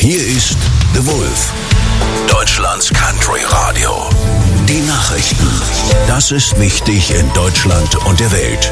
Hier ist The Wolf, Deutschlands Country Radio. Die Nachrichten. Das ist wichtig in Deutschland und der Welt.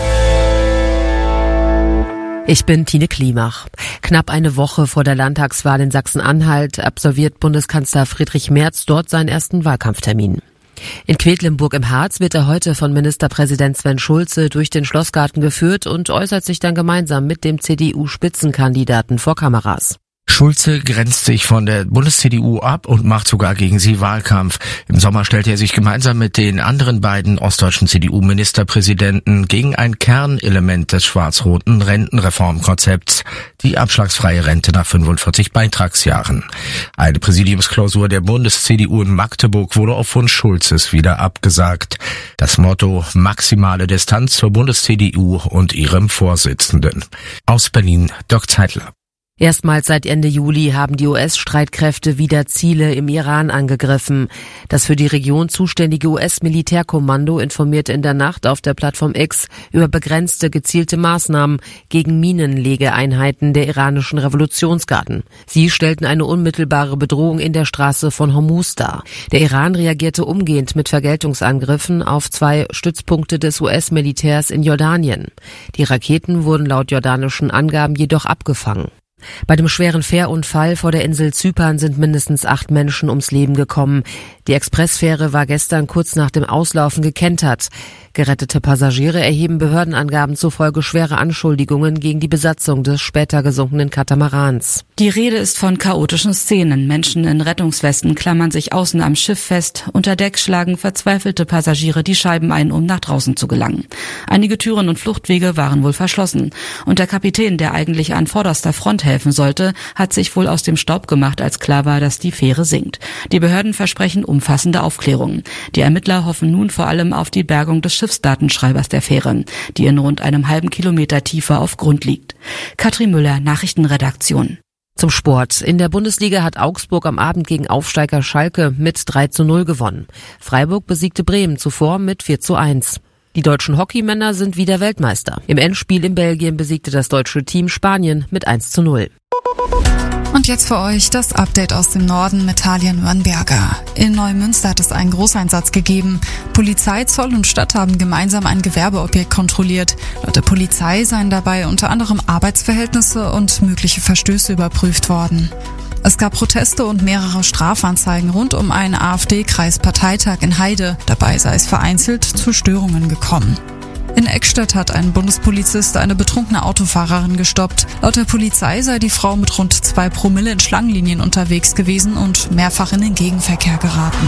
Ich bin Tine Klimach. Knapp eine Woche vor der Landtagswahl in Sachsen-Anhalt absolviert Bundeskanzler Friedrich Merz dort seinen ersten Wahlkampftermin. In Quedlinburg im Harz wird er heute von Ministerpräsident Sven Schulze durch den Schlossgarten geführt und äußert sich dann gemeinsam mit dem CDU-Spitzenkandidaten vor Kameras. Schulze grenzt sich von der Bundes-CDU ab und macht sogar gegen sie Wahlkampf. Im Sommer stellte er sich gemeinsam mit den anderen beiden ostdeutschen CDU-Ministerpräsidenten gegen ein Kernelement des schwarz-roten Rentenreformkonzepts, die abschlagsfreie Rente nach 45 Beitragsjahren. Eine Präsidiumsklausur der Bundes-CDU in Magdeburg wurde auf Wunsch Schulzes wieder abgesagt. Das Motto: maximale Distanz zur Bundes-CDU und ihrem Vorsitzenden. Aus Berlin, Dirk Zeitler. Erstmals seit Ende Juli haben die US-Streitkräfte wieder Ziele im Iran angegriffen. Das für die Region zuständige US-Militärkommando informierte in der Nacht auf der Plattform X über begrenzte, gezielte Maßnahmen gegen Minenlegeeinheiten der iranischen Revolutionsgarden. Sie stellten eine unmittelbare Bedrohung in der Straße von Hormuz dar. Der Iran reagierte umgehend mit Vergeltungsangriffen auf 2 Stützpunkte des US-Militärs in Jordanien. Die Raketen wurden laut jordanischen Angaben jedoch abgefangen. Bei dem schweren Fährunfall vor der Insel Zypern sind mindestens 8 Menschen ums Leben gekommen. Die Expressfähre war gestern kurz nach dem Auslaufen gekentert. Gerettete Passagiere erheben Behördenangaben zufolge schwere Anschuldigungen gegen die Besatzung des später gesunkenen Katamarans. Die Rede ist von chaotischen Szenen. Menschen in Rettungswesten klammern sich außen am Schiff fest. Unter Deck schlagen verzweifelte Passagiere die Scheiben ein, um nach draußen zu gelangen. Einige Türen und Fluchtwege waren wohl verschlossen. Und der Kapitän, der eigentlich an vorderster Front helfen sollte, hat sich wohl aus dem Staub gemacht, als klar war, dass die Fähre sinkt. Die Behörden versprechen umfassende Aufklärungen. Die Ermittler hoffen nun vor allem auf die Bergung des Schiffsdatenschreibers der Fähre, die in rund einem halben Kilometer Tiefe auf Grund liegt. Katrin Müller, Nachrichtenredaktion. Zum Sport. In der Bundesliga hat Augsburg am Abend gegen Aufsteiger Schalke mit 3:0 gewonnen. Freiburg besiegte Bremen zuvor mit 4:1. Die deutschen Hockeymänner sind wieder Weltmeister. Im Endspiel in Belgien besiegte das deutsche Team Spanien mit 1:0. Und jetzt für euch das Update aus dem Norden mit Talia Nürnberger. In Neumünster hat es einen Großeinsatz gegeben. Polizei, Zoll und Stadt haben gemeinsam ein Gewerbeobjekt kontrolliert. Laut der Polizei seien dabei unter anderem Arbeitsverhältnisse und mögliche Verstöße überprüft worden. Es gab Proteste und mehrere Strafanzeigen rund um einen AfD-Kreisparteitag in Heide. Dabei sei es vereinzelt zu Störungen gekommen. In Eckstedt hat ein Bundespolizist eine betrunkene Autofahrerin gestoppt. Laut der Polizei sei die Frau mit rund 2 Promille in Schlangenlinien unterwegs gewesen und mehrfach in den Gegenverkehr geraten.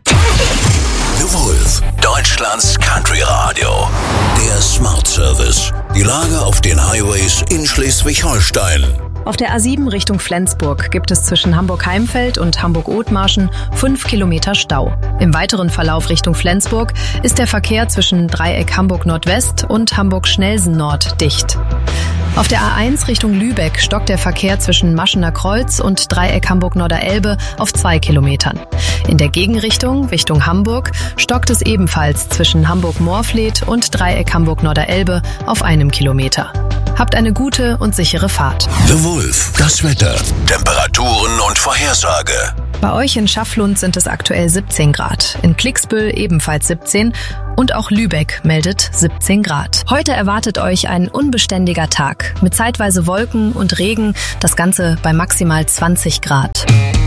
The Wolf, Deutschlands Country Radio. Der Smart Service. Die Lage auf den Highways in Schleswig-Holstein. Auf der A7 Richtung Flensburg gibt es zwischen Hamburg-Heimfeld und Hamburg-Othmarschen 5 Kilometer Stau. Im weiteren Verlauf Richtung Flensburg ist der Verkehr zwischen Dreieck Hamburg-Nordwest und Hamburg-Schnelsen-Nord dicht. Auf der A1 Richtung Lübeck stockt der Verkehr zwischen Maschener Kreuz und Dreieck Hamburg-Norderelbe auf 2 Kilometern. In der Gegenrichtung, Richtung Hamburg, stockt es ebenfalls zwischen Hamburg-Moorfleet und Dreieck Hamburg-Norderelbe auf 1 Kilometer. Habt eine gute und sichere Fahrt. The Wolf, das Wetter, Temperaturen und Vorhersage. Bei euch in Schafflund sind es aktuell 17 Grad, in Klicksbüll ebenfalls 17 und auch Lübeck meldet 17 Grad. Heute erwartet euch ein unbeständiger Tag mit zeitweise Wolken und Regen, das Ganze bei maximal 20 Grad.